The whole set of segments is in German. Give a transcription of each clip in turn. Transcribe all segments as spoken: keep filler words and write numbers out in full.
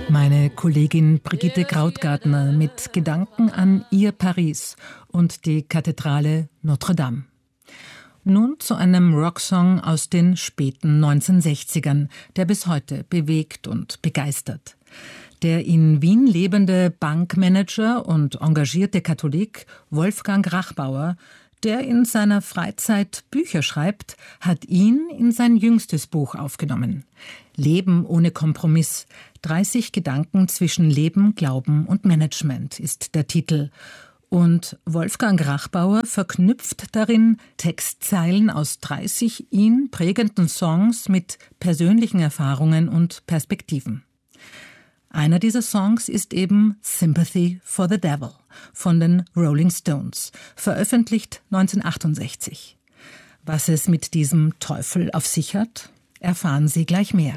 Meine Kollegin Brigitte Krautgartner mit Gedanken an ihr Paris und die Kathedrale Notre Dame. Nun zu einem Rocksong aus den späten neunzehnhundertsechzigern, der bis heute bewegt und begeistert. Der in Wien lebende Bankmanager und engagierte Katholik Wolfgang Rachbauer, der in seiner Freizeit Bücher schreibt, hat ihn in sein jüngstes Buch aufgenommen. Leben ohne Kompromiss. dreißig Gedanken zwischen Leben, Glauben und Management ist der Titel. Und Wolfgang Rachbauer verknüpft darin Textzeilen aus dreißig ihn prägenden Songs mit persönlichen Erfahrungen und Perspektiven. Einer dieser Songs ist eben Sympathy for the Devil von den Rolling Stones, veröffentlicht neunzehnhundertachtundsechzig. Was es mit diesem Teufel auf sich hat, erfahren Sie gleich mehr.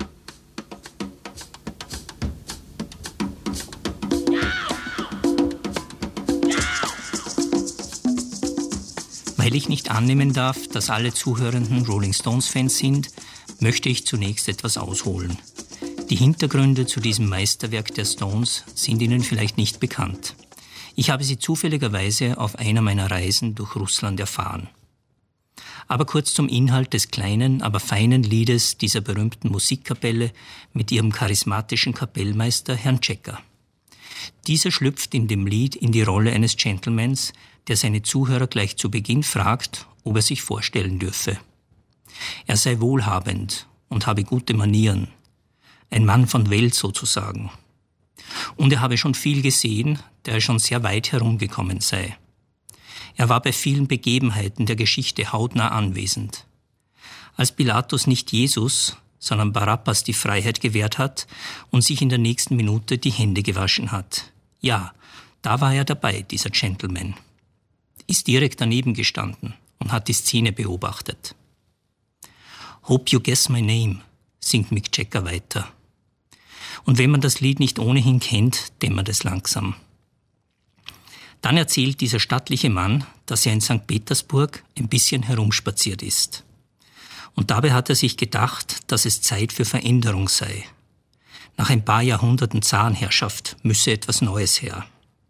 Weil ich nicht annehmen darf, dass alle Zuhörenden Rolling Stones-Fans sind, möchte ich zunächst etwas ausholen. Die Hintergründe zu diesem Meisterwerk der Stones sind Ihnen vielleicht nicht bekannt. Ich habe sie zufälligerweise auf einer meiner Reisen durch Russland erfahren. Aber kurz zum Inhalt des kleinen, aber feinen Liedes dieser berühmten Musikkapelle mit ihrem charismatischen Kapellmeister Herrn Checker. Dieser schlüpft in dem Lied in die Rolle eines Gentlemans, der seine Zuhörer gleich zu Beginn fragt, ob er sich vorstellen dürfe. Er sei wohlhabend und habe gute Manieren. Ein Mann von Welt sozusagen. Und er habe schon viel gesehen, da er schon sehr weit herumgekommen sei. Er war bei vielen Begebenheiten der Geschichte hautnah anwesend. Als Pilatus nicht Jesus, sondern Barabbas die Freiheit gewährt hat und sich in der nächsten Minute die Hände gewaschen hat. Ja, da war er dabei, dieser Gentleman. Ist direkt daneben gestanden und hat die Szene beobachtet. Hope you guess my name, singt Mick Jagger weiter. Und wenn man das Lied nicht ohnehin kennt, dämmert es langsam. Dann erzählt dieser stattliche Mann, dass er in Sankt Petersburg ein bisschen herumspaziert ist. Und dabei hat er sich gedacht, dass es Zeit für Veränderung sei. Nach ein paar Jahrhunderten Zarenherrschaft müsse etwas Neues her.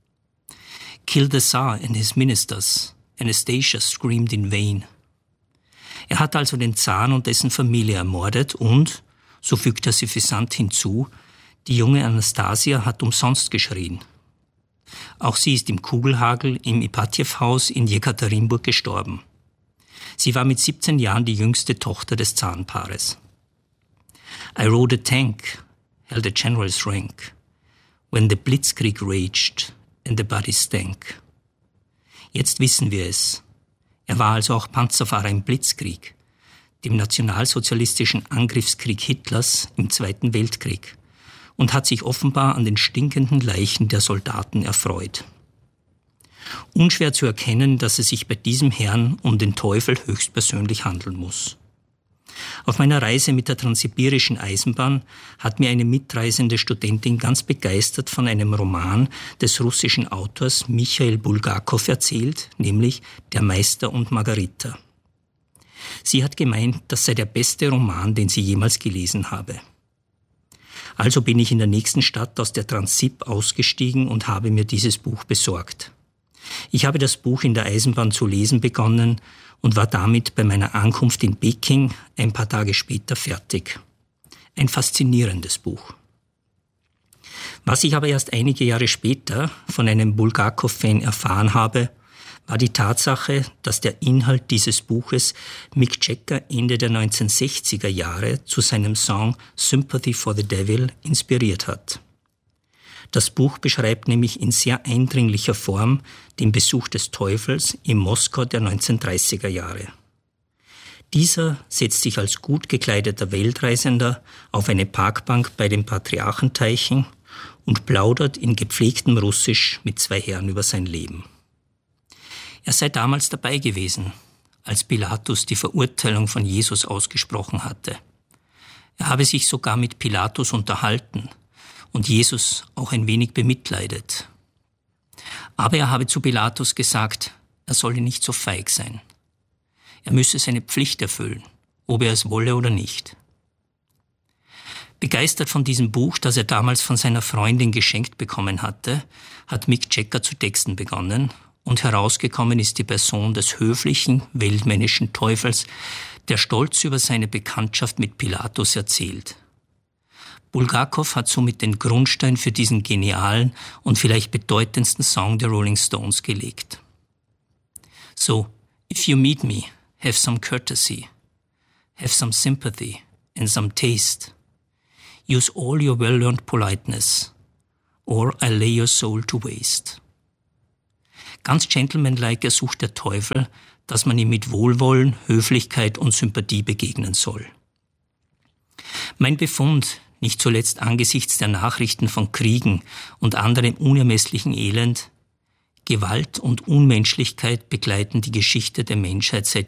Kill the Tsar and his ministers, Anastasia screamed in vain. Er hat also den Zaren und dessen Familie ermordet und, so fügt er suffisant hinzu, die junge Anastasia hat umsonst geschrien. Auch sie ist im Kugelhagel im Ipatjew-Haus in Jekaterinburg gestorben. Sie war mit siebzehn Jahren die jüngste Tochter des Zarenpaares. I rode a tank, held a general's rank, when the Blitzkrieg raged and the bodies stank. Jetzt wissen wir es. Er war also auch Panzerfahrer im Blitzkrieg, dem nationalsozialistischen Angriffskrieg Hitlers im Zweiten Weltkrieg, und hat sich offenbar an den stinkenden Leichen der Soldaten erfreut. Unschwer zu erkennen, dass es sich bei diesem Herrn um den Teufel höchstpersönlich handeln muss. Auf meiner Reise mit der Transsibirischen Eisenbahn hat mir eine mitreisende Studentin ganz begeistert von einem Roman des russischen Autors Michail Bulgakow erzählt, nämlich Der Meister und Margarita. Sie hat gemeint, das sei der beste Roman, den sie jemals gelesen habe. Also bin ich in der nächsten Stadt aus der Transsib ausgestiegen und habe mir dieses Buch besorgt. Ich habe das Buch in der Eisenbahn zu lesen begonnen und war damit bei meiner Ankunft in Peking ein paar Tage später fertig. Ein faszinierendes Buch. Was ich aber erst einige Jahre später von einem Bulgakow-Fan erfahren habe, war die Tatsache, dass der Inhalt dieses Buches Mick Jagger Ende der neunzehnhundertsechziger Jahre zu seinem Song Sympathy for the Devil inspiriert hat. Das Buch beschreibt nämlich in sehr eindringlicher Form den Besuch des Teufels im Moskau der neunzehnhundertdreißiger Jahre. Dieser setzt sich als gut gekleideter Weltreisender auf eine Parkbank bei den Patriarchenteichen und plaudert in gepflegtem Russisch mit zwei Herren über sein Leben. Er sei damals dabei gewesen, als Pilatus die Verurteilung von Jesus ausgesprochen hatte. Er habe sich sogar mit Pilatus unterhalten und Jesus auch ein wenig bemitleidet. Aber er habe zu Pilatus gesagt, er solle nicht so feig sein. Er müsse seine Pflicht erfüllen, ob er es wolle oder nicht. Begeistert von diesem Buch, das er damals von seiner Freundin geschenkt bekommen hatte, hat Mick Jagger zu texten begonnen und herausgekommen ist die Person des höflichen, weltmännischen Teufels, der stolz über seine Bekanntschaft mit Pilatus erzählt. Bulgakov hat somit den Grundstein für diesen genialen und vielleicht bedeutendsten Song der Rolling Stones gelegt. So, if you meet me, have some courtesy, have some sympathy and some taste. Use all your well-learned politeness, or I lay your soul to waste. Ganz gentlemanlike ersucht der Teufel, dass man ihm mit Wohlwollen, Höflichkeit und Sympathie begegnen soll. Mein Befund, nicht zuletzt angesichts der Nachrichten von Kriegen und anderem unermesslichen Elend, Gewalt und Unmenschlichkeit begleiten die Geschichte der Menschheit seit